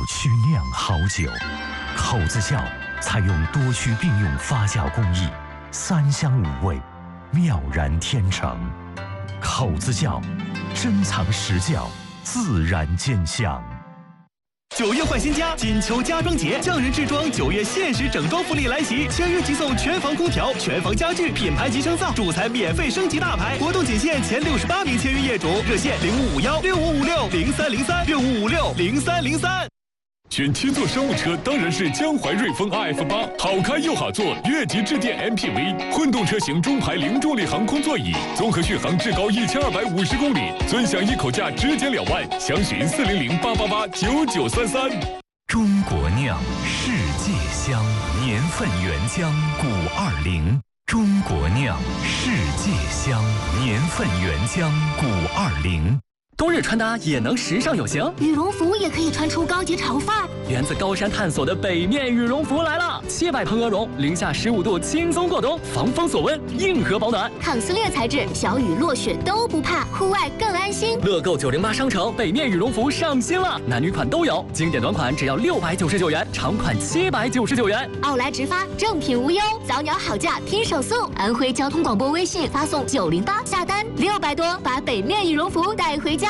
区酿好酒。口子窖采用多区并用发酵工艺，3香5味，妙然天成。口子窖，珍藏实窖，自然见香。 9月换新家，锦秋家装节，匠人制装9月限时整装福利来袭，签约即送全房空调、全房家具、品牌级升噪，主材免费升级大牌。活动仅限前68名签约业主，热线055165560303，05560303。 选7座商务车当然是江淮瑞风 RF8，好开又好坐，越级致电 MPV， 混动车型中排零重力航空座椅，综合续航至高1250公里，尊享一口价直减2万，详询40088889933。 中国酿，世界香，年份原浆520。中国酿，世界香，年份原浆520。 冬日穿搭也能时尚有型， 羽绒服也可以穿出高级潮范儿。 源自高山探索的北面羽绒服来了，700蓬鹅绒，零下15度轻松过冬，防风锁温，硬核保暖， 抗撕裂材质，小雨落雪都不怕，户外更安心。 乐购908商城北面羽绒服上新了，男女款都有，经典短款只要699元，长款799元。 奥莱直发，正品无忧，早鸟好价听手速。安徽交通广播微信发送908下单，600多把北面羽绒服带回家。